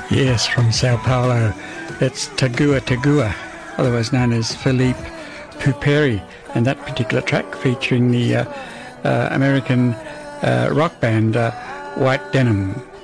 Yes, from Sao Paulo. It's Tagua Tagua, otherwise known as Philippe Puperi, and that particular track featuring the American rock band White Denim.